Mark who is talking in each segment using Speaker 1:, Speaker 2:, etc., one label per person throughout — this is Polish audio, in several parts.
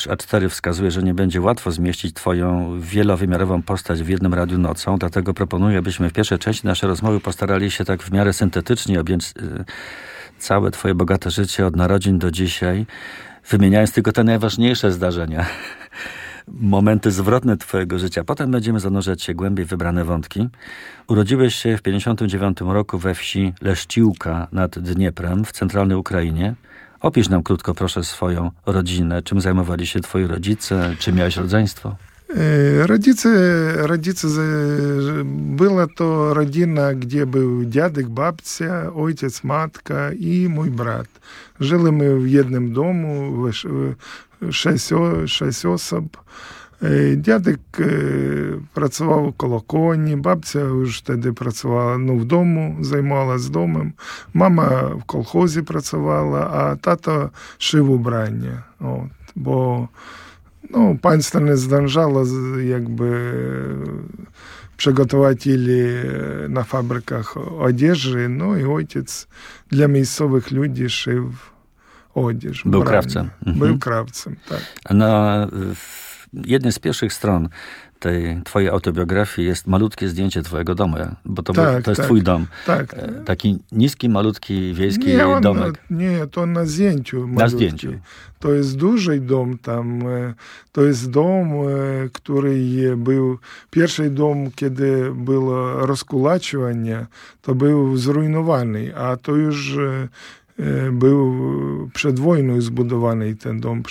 Speaker 1: A4 wskazuje, że nie będzie łatwo zmieścić twoją wielowymiarową postać w jednym radiu nocą, dlatego proponuję, abyśmy w pierwszej części naszej rozmowy postarali się tak w miarę syntetycznie objąć całe twoje bogate życie od narodzin do dzisiaj, wymieniając tylko te najważniejsze zdarzenia, momenty zwrotne twojego życia. Potem będziemy zanurzać się głębiej w wybrane wątki. Urodziłeś się w 1959 roku we wsi Leszciłka nad Dnieprem w centralnej Ukrainie. Opisz nam krótko, proszę, swoją rodzinę. Czym zajmowali się twoi rodzice? Czy miałeś rodzeństwo?
Speaker 2: Rodzice, była to rodzina, gdzie był dziadek, babcia, ojciec, matka i mój brat. Żyli my w jednym domu, 6 osób. Dziadek працював коло коні, бабця вже тоді працювала в дому, займалась домом. Мама в колхозі працювала, а тато шив убрання. Бо państwo nie zdążało jakby przygotować na fabrykach odzieży, i ojciec dla miejscowych ludzi szył odzież.
Speaker 1: Był krawcem.
Speaker 2: Był krawcem, tak.
Speaker 1: Na jednej z pierwszych stron tej twojej autobiografii jest malutkie zdjęcie twojego domu, bo to jest twój dom.
Speaker 2: Tak.
Speaker 1: Taki niski, malutki, wiejski domek.
Speaker 2: Nie, to na zdjęciu malutki.
Speaker 1: Na zdjęciu.
Speaker 2: To jest duży dom tam. To jest dom, który był... Pierwszy dom, kiedy było rozkulaczenie, to był zrujnowany, a to już był przed wojną zbudowany ten dom,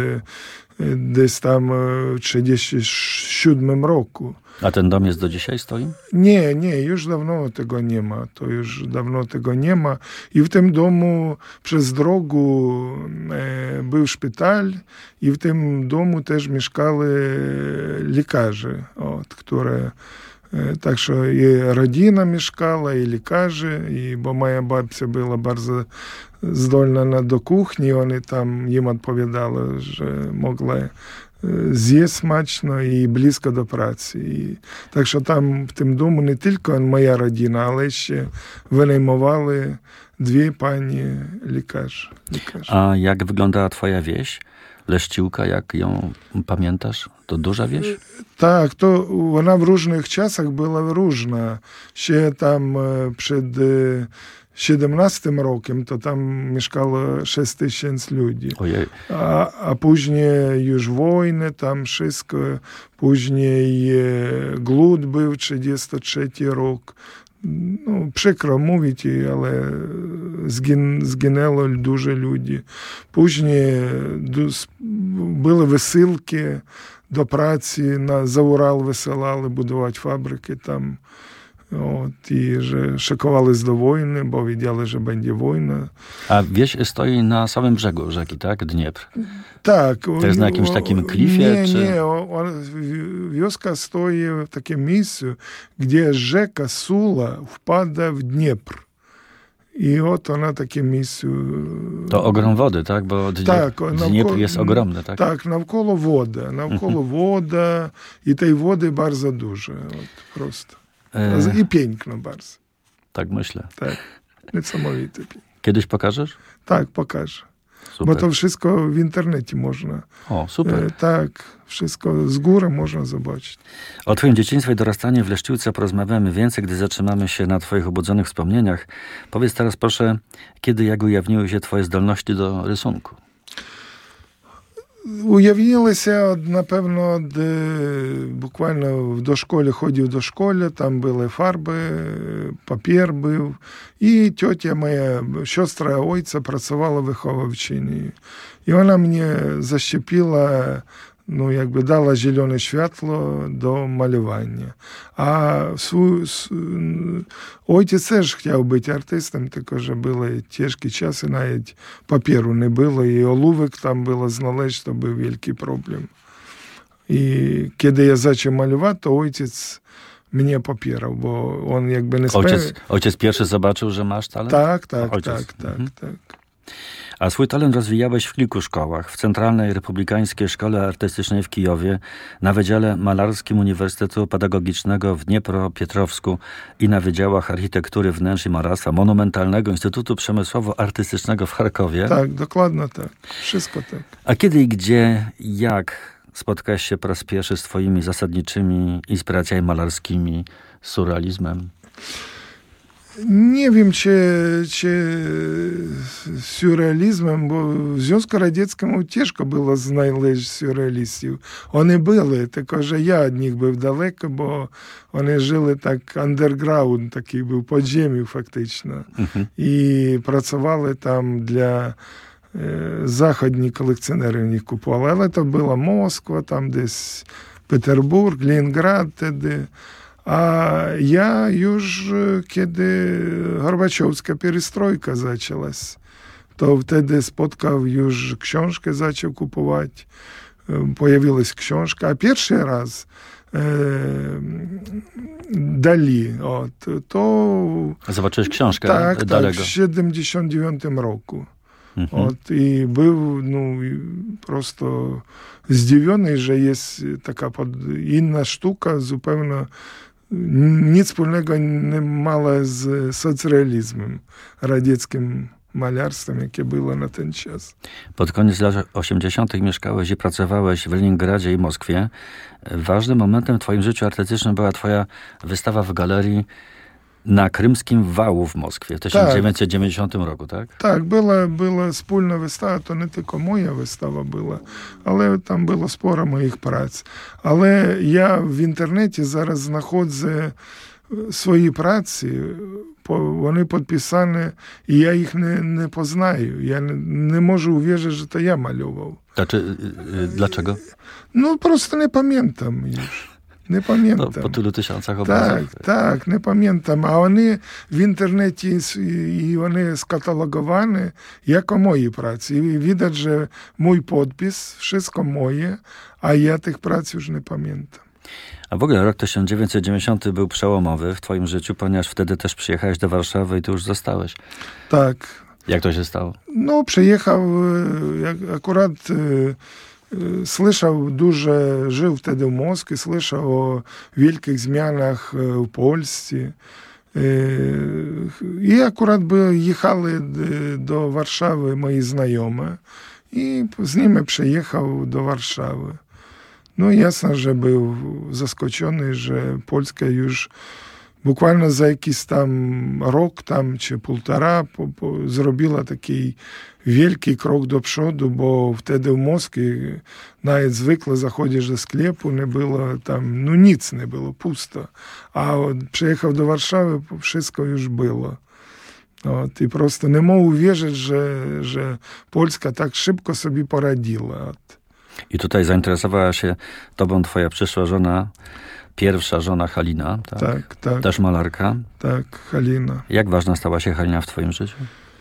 Speaker 2: gdzieś tam w 1937 roku.
Speaker 1: A ten dom jest do dzisiaj stoi?
Speaker 2: Nie, już dawno tego nie ma. I w tym domu przez drogę był szpital i w tym domu też mieszkali lekarze, które... Także i rodzina mieszkała, i lekarze, bo moja babcia była bardzo zdolna do kuchni, oni tam im odpowiadali, że mogła zjeść smaczno i blisko do pracy. Także tam w tym domu nie tylko moja rodzina, ale jeszcze wynajmowali dwie pani lekarze.
Speaker 1: A jak wyglądała twoja wieś? Leszciłka, jak ją pamiętasz? To duża wieś?
Speaker 2: Tak, to ona w różnych czasach była różna. Się tam przed 17 rokiem to tam mieszkało 6 000 ludzi.
Speaker 1: Ojej.
Speaker 2: A później już wojny, tam wszystko. Później głód był 33 rok. Przykro mówić, ale zginęło dużo ludzi. Później były wysyłki do pracy, za Урал wysyłali budować fabryki tam. I że szykowali do wojny, bo wiedzieli, że będzie wojna.
Speaker 1: A wieś stoi na samym brzegu rzeki, tak? Dniepr.
Speaker 2: Tak.
Speaker 1: To jest na jakimś takim klifie?
Speaker 2: Nie. Wioska stoi w takim miejscu, gdzie rzeka Sula wpada w Dniepr. I ona takie miejscu...
Speaker 1: To ogrom wody, tak? Bo Dniepr jest ogromny, tak?
Speaker 2: Tak, naokoło woda. I tej wody bardzo dużo. Prosto. I piękno bardzo.
Speaker 1: Tak myślę.
Speaker 2: Tak, niesamowite.
Speaker 1: Kiedyś pokażesz?
Speaker 2: Tak, pokażę.
Speaker 1: Super.
Speaker 2: Bo to wszystko w internecie można.
Speaker 1: O, super.
Speaker 2: Tak, wszystko z góry można zobaczyć.
Speaker 1: O twoim dzieciństwie i dorastaniu w Leszczyłce porozmawiamy więcej, gdy zatrzymamy się na twoich obudzonych wspomnieniach. Powiedz teraz proszę, jak ujawniły się twoje zdolności do rysunku?
Speaker 2: Уявилося, напевно, буквально до школи ходив до школи, там були фарби, папір був. І тьотя моя, сестра ojca, працювала виховавчиною. І вона мені защепила, дала зелене світло до малювання. А ojciec теж хотів бути артистом, тільки вже були тяжкі часи, навіть паперу не було, і оловик там було знaleźć, to był wielki problem. I kiedy ja zacząłem malować, to ojciec mnie popierał, bo on jakby nie
Speaker 1: Ojciec pierwszy zobaczył, że masz talent?
Speaker 2: Tak.
Speaker 1: A swój talent rozwijałeś w kilku szkołach. W Centralnej Republikańskiej Szkole Artystycznej w Kijowie, na Wydziale Malarskim Uniwersytetu Pedagogicznego w Dniepropietrowsku i na Wydziałach Architektury Wnętrz i Malarstwa Monumentalnego Instytutu Przemysłowo-Artystycznego w Charkowie.
Speaker 2: Tak, dokładnie tak. Wszystko tak.
Speaker 1: A kiedy i gdzie, jak spotkałeś się po raz pierwszy z twoimi zasadniczymi inspiracjami malarskimi, surrealizmem?
Speaker 2: Nie wiem, czy сюрреалізмом, бо в Зв'язку Радянському тяжко було знайти сюрреалістів. Вони були, тільки вже я від них був далеко, бо вони жили так, андерграунд такий був, підземів фактично. І працювали там для заходні колекціонери в них купували. Але це була Москва, там десь Петербург, Ленінград, тоді. A ja już, kiedy Gorbaczowska perestrojka zaczęłaś, to wtedy spotkał już książkę, zaczął kupować, pojawiła się książka, a pierwszy raz Dali, to...
Speaker 1: Zobaczyłeś książkę
Speaker 2: tak,
Speaker 1: Dalego?
Speaker 2: Tak, w 79 roku. I był prosto zdziwiony, że jest taka inna sztuka, zupełnie nic wspólnego nie mała z socrealizmem, radzieckim malarstwem, jakie było na ten czas.
Speaker 1: Pod koniec lat 80. mieszkałeś i pracowałeś w Leningradzie i Moskwie. Ważnym momentem w twoim życiu artystycznym była twoja wystawa w galerii na Krymskim Wału w Moskwie w 1990 roku, tak?
Speaker 2: Tak, była wspólna wystawa, to nie tylko moja wystawa była, ale tam było sporo moich prac. Ale ja w internecie zaraz znachodzę свої праці, вони підписані, і я їх не познаю. Я не можу увірити, що це я малював.
Speaker 1: Dlaczego?
Speaker 2: Просто не пам'ятам już. Не пам'ятам.
Speaker 1: Po tylu tysiącach obrazów.
Speaker 2: Так, не пам'ятам. А вони в інтернеті, і вони скаталоговані як мої праці. І видать, що мій підпис, wszystko moje, a ja tych prac już nie pamiętam.
Speaker 1: A w ogóle rok 1990 był przełomowy w twoim życiu, ponieważ wtedy też przyjechałeś do Warszawy i tu już zostałeś.
Speaker 2: Tak.
Speaker 1: Jak to się stało?
Speaker 2: Przyjechał, akurat słyszał dużo, żył wtedy w Moskwie, słyszał o wielkich zmianach w Polsce. I akurat jechali do Warszawy moi znajomi i z nimi przyjechał do Warszawy. Jasno, że był zaskoczony, że Polska już bukvalno za jakiś tam rok czy półtora zrobiła taki wielki krok do przodu, bo wtedy w Moskwie nawet zwykle zachodzisz do sklepu, nie było tam, nic nie było, pusto. A przyjechał do Warszawy, wszystko już było. I prosto nie mógł uwierzyć, że Polska tak szybko sobie poradziła.
Speaker 1: I tutaj zainteresowała się tobą twoja przyszła żona, pierwsza żona Halina, tak?
Speaker 2: Tak.
Speaker 1: Też malarka.
Speaker 2: Tak, Halina.
Speaker 1: Jak ważna stała się Halina w twoim życiu?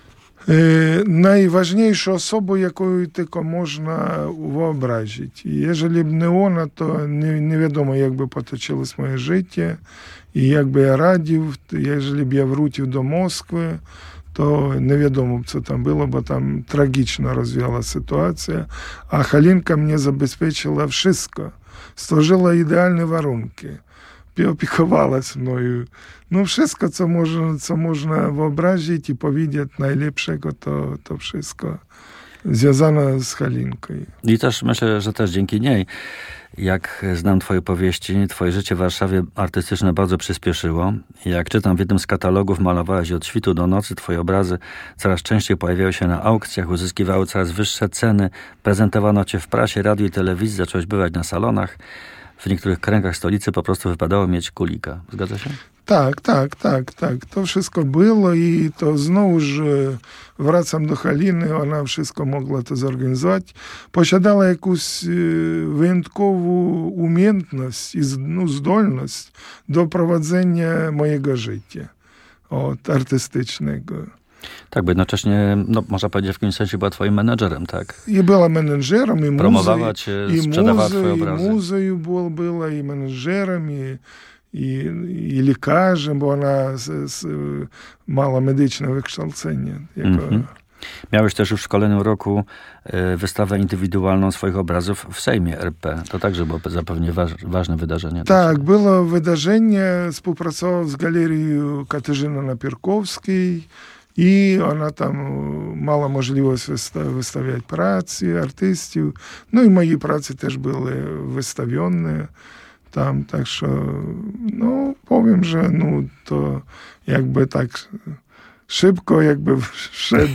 Speaker 2: Najważniejszą osobą, jaką tylko można wyobrazić. I jeżeli by nie ona, to nie wiadomo, jakby potoczyło moje życie i jakby ja radził, jeżeli by ja wrócił do Moskwy, to nie wiadomo, co tam było, bo tam tragiczna rozwijała sytuacja, a Halinka mnie zabezpieczyła wszystko. Stworzyła idealne warunki. Opiekowała się мною. Wszystko, co można wyobrazić i powiedzieć najlepszego, to wszystko związane z Halinką.
Speaker 1: I też myślę, że też dzięki niej, jak znam twoje powieści, twoje życie w Warszawie artystyczne bardzo przyspieszyło. Jak czytam w jednym z katalogów, malowałeś od świtu do nocy, twoje obrazy coraz częściej pojawiały się na aukcjach, uzyskiwały coraz wyższe ceny, prezentowano cię w prasie, radiu i telewizji, zacząłeś bywać na salonach. W niektórych kręgach stolicy po prostu wypadało mieć kulika. Zgadza się?
Speaker 2: Tak. To wszystko było i to znowuż wracam do Haliny, ona wszystko mogła to zorganizować. Posiadała jakąś wyjątkową umiejętność i zdolność do prowadzenia mojego życia artystycznego.
Speaker 1: Tak, bo jednocześnie, można powiedzieć, w jakimś sensie była twoim menedżerem, tak?
Speaker 2: I była menedżerem, i muzą.
Speaker 1: Promowała cię, sprzedawała twoje obrazy.
Speaker 2: I muzą była, i menedżerem, i lekarzem, bo ona mała medyczne wykształcenie.
Speaker 1: Miałeś też już w kolejnym roku wystawę indywidualną swoich obrazów w Sejmie RP. To także było zapewne ważne wydarzenie.
Speaker 2: Tak, było wydarzenie. Współpracował z galerią Katarzyny Napierkowskiej i ona tam mała możliwość wystawiać pracy artystów. No i moje prace też były wystawione tam. Tak że, no powiem, że no to jakby tak szybko jakby wszedł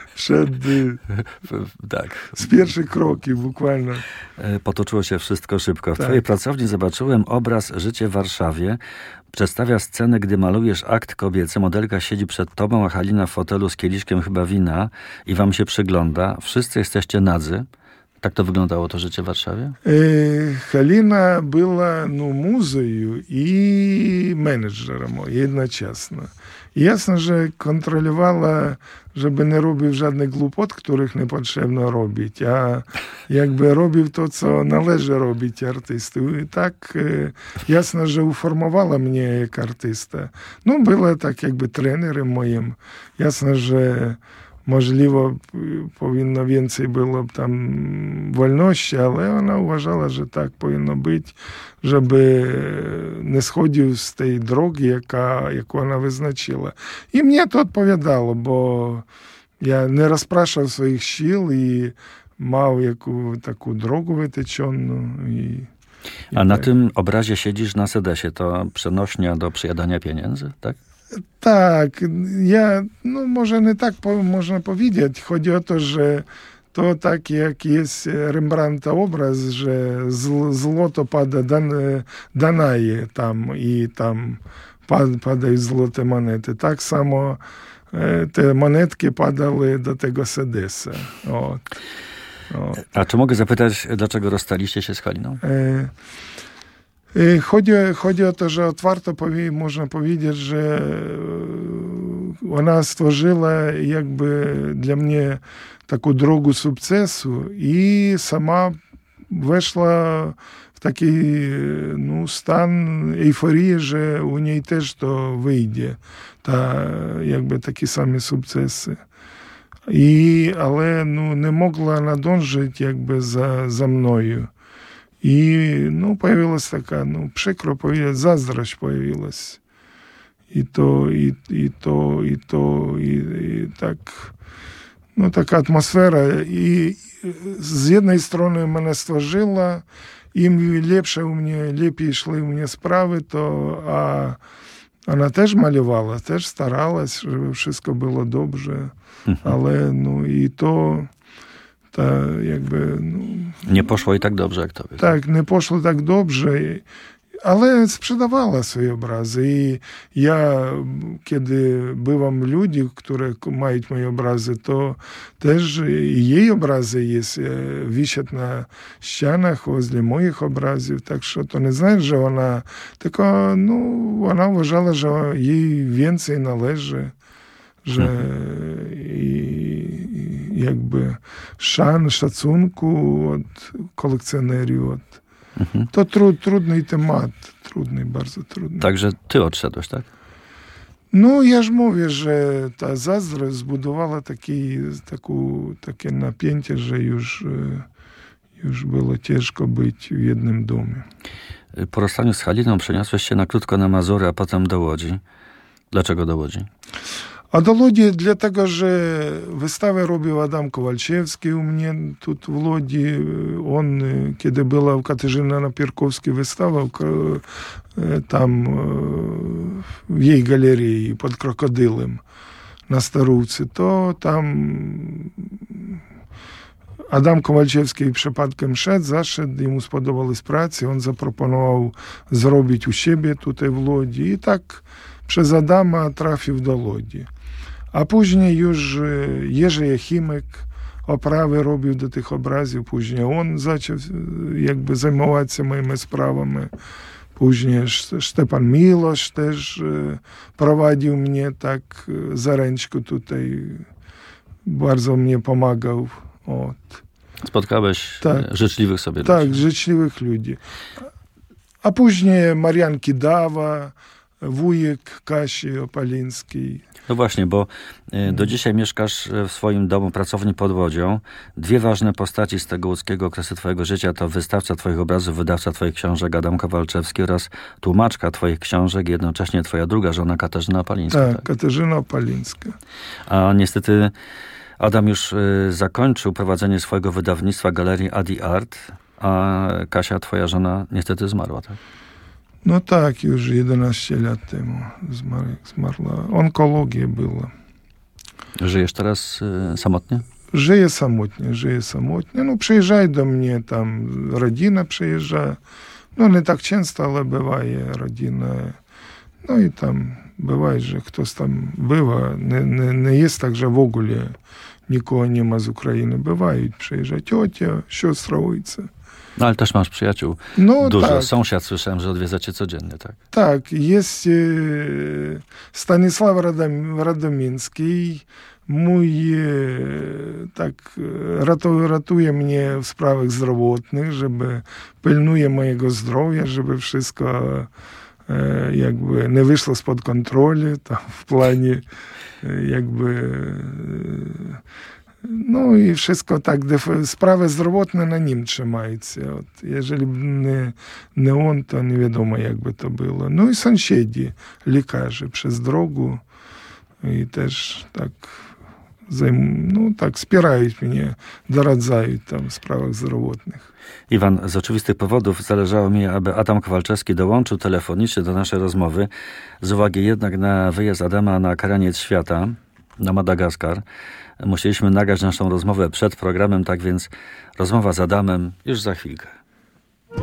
Speaker 1: tak.
Speaker 2: z pierwszych kroki bukvalnie.
Speaker 1: Potoczyło się wszystko szybko. W
Speaker 2: tak.
Speaker 1: twojej pracowni zobaczyłem obraz Życie w Warszawie. Przedstawia scenę, gdy malujesz akt kobiecy. Modelka siedzi przed tobą, a Halina w fotelu z kieliszkiem chyba wina i wam się przygląda. Wszyscy jesteście nadzy. Tak to wyglądało, to Życie w Warszawie?
Speaker 2: Halina była muzą i menedżerem jednocześnie. Jasne, że kontrolowała, żeby nie robił żadnych głupot, których nie potrzebno robić, a jakby robił to, co należy robić artystów. I tak jasne, że uformowała mnie jak artysta. No, była tak jakby trenerem moim. Jasne, że możliwe powinno więcej było tam wolności, ale ona uważała, że tak powinno być, żeby nie schodził z tej drogi, jaką ona wyznaczyła. I mnie to odpowiadało, bo ja nie rozpraszał swoich sił i mał taką drogę wytyczoną.
Speaker 1: A na tym obrazie siedzisz na sedesie, to przenośnia do przyjadania pieniędzy, tak?
Speaker 2: Tak, może nie tak można powiedzieć. Chodzi o to, że to tak jak jest Rembrandta obraz, że złoto pada Danaje tam i tam padają złote monety. Tak samo te monetki padały do tego sedesa.
Speaker 1: A czy mogę zapytać, dlaczego rozstaliście się z Haliną?
Speaker 2: Chodzi o to, że otwarto można powiedzieć, że ona stworzyła jakby dla mnie taką drogę sukcesu i sama weszła w taki stan euforii, że u niej też to wyjdzie. Jakby takie same sukcesy. Ale nie mogła nadążyć jakby za мною. I появилась така, przykro powiedzieć, zazdrość pojawiłaś. I tak, taka atmosfera. I z jednej strony mnie stworzyła, im lepiej szły u mnie sprawy, a ona też malowała, też starалась, żeby wszystko było dobrze, ale i to jakby...
Speaker 1: nie poszło i tak dobrze, jak tobie.
Speaker 2: Tak, nie poszło tak dobrze, ale sprzedawała swoje obrazy. I ja, kiedy bywam ludzi, które mają moje obrazy, to też jej obrazy wisieć na ścianach возле moich obrazów. Tak że to nie znaczy, że ona, tylko ona uważała, że jej więcej należy, że jakby szacunku od kolekcjonerów. To trudny temat, bardzo trudny.
Speaker 1: Także ty odszedłeś, tak?
Speaker 2: Ja ж mówię, że ta zazdrość zbudowała takie napięcie, że już było ciężko być w jednym domie.
Speaker 1: Po rozstaniu z Haliną przeniosłeś się na krótko na Mazury, a potem do Łodzi. Dlaczego do Łodzi?
Speaker 2: A do Łodzi dlatego, że wystawę robił Adam Kowalczewski u mnie тут w Łodzi. On, kiedy była u Katarzyny Napierkowskiej wystawa tam w jej galerii pod Krokodylem na Starówce, to tam Adam Kowalczewski przypadkiem zaszedł, jemu spodobались pracy, on zaproponował zrobić u siebie tutaj w Łodzi i tak przez Adama trafił do Łodzi. A później już Jerzy Jachimek oprawy robił do tych obrazów. Później on zaczął jakby zajmować się moimi sprawami. Później Szczepan Miłosz też prowadził mnie tak za ręczkę tutaj. Bardzo mnie pomagał.
Speaker 1: Spotkałeś życzliwych sobie ludzi.
Speaker 2: Tak, życzliwych ludzi. A później Marian Kidawa, wujek Kasi Opalińskiej.
Speaker 1: No właśnie, bo do dzisiaj mieszkasz w swoim domu, pracowni pod Łodzią. Dwie ważne postaci z tego łódzkiego okresu twojego życia to wystawca twoich obrazów, wydawca twoich książek Adam Kowalczewski oraz tłumaczka twoich książek, jednocześnie twoja druga żona Katarzyna Opalińska.
Speaker 2: Tak, Katarzyna Opalińska.
Speaker 1: A niestety Adam już zakończył prowadzenie swojego wydawnictwa Galerii Adi Art, a Kasia, twoja żona, niestety zmarła, tak?
Speaker 2: No tak, już 11 lat temu zmarła. Onkologia była.
Speaker 1: Żyjesz teraz samotnie?
Speaker 2: Żyję samotnie. No przyjeżdżaj do mnie, tam rodzina przyjeżdża. No nie tak często, ale bywaje rodzina. No i tam bywa, że ktoś tam bywa. Nie jest tak, że w ogóle nikogo nie ma z Ukrainy. Bywaють, przyjeżdża ciocia, siostra, ojca.
Speaker 1: No ale też masz przyjaciół.
Speaker 2: No,
Speaker 1: dużo.
Speaker 2: tak.
Speaker 1: Sąsiad słyszałem, że odwiedzacie codziennie, tak?
Speaker 2: Tak, jest Stanisław Radomiński. Mój ratuje mnie w sprawach zdrowotnych, żeby pilnuje mojego zdrowia, żeby wszystko jakby nie wyszło spod kontroli, tam w planie jakby no i wszystko tak, sprawy zdrowotne na nim trzymаються. Jeżeli nie on, to nie wiadomo, jakby to było. No i sąsiedzi, lekarze przez drogę i też tak wspieraють mnie, doradzają tam w sprawach zdrowotnych.
Speaker 1: Iwan, z oczywistych powodów zależało mi, aby Adam Kowalczewski dołączył telefonicznie do naszej rozmowy. Z uwagi jednak na wyjazd Adama na kraniec świata, na Madagaskar, musieliśmy nagrać naszą rozmowę przed programem, tak więc rozmowa z Adamem już za chwilkę.